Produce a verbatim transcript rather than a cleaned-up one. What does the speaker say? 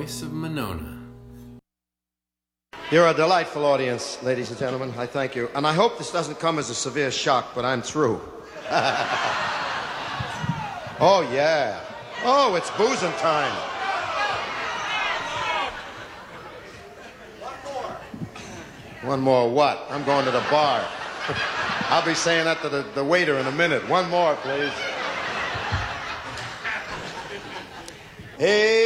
voice of Monona. You're a delightful audience, ladies and gentlemen. I thank you. And I hope this doesn't come as a severe shock, but I'm through. Oh, yeah. Oh, it's boozing time. One more what? I'm going to the bar. I'll be saying that to the, the waiter in a minute. One more, please. Hey.